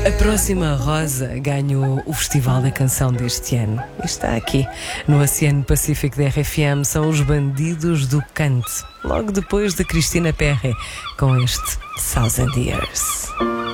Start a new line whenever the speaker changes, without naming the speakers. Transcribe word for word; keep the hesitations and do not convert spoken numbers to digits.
A próxima Rosa ganhou o Festival da Canção deste ano. E está aqui, no Oceano Pacífico da R F M, são os Bandidos do Cante. Logo depois de Cristina Perry, com este Thousand Years.